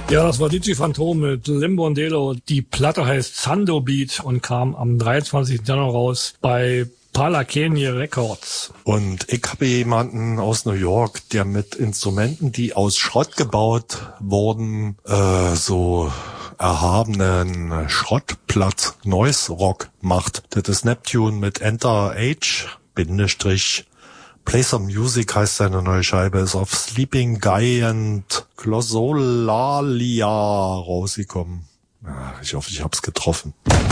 Ja, das war DJ Phantom mit Limbondelo. Die Platte heißt Sando Beat und kam am 23. Januar raus bei Palakenie Records. Und ich habe jemanden aus New York, der mit Instrumenten, die aus Schrott gebaut wurden, so erhabenen Schrottplatz Noise Rock macht. Das ist Neptune mit Enter H Bindestrich Play Some Music heißt seine neue Scheibe, ist auf Sleeping Guy and Glossolalia rausgekommen. Ja, ich hoffe, ich hab's getroffen.